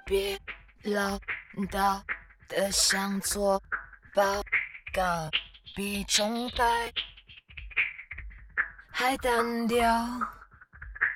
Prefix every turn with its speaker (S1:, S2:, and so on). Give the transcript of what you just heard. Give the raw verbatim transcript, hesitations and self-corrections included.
S1: 别唠叨的像做报告，比钟摆还单调。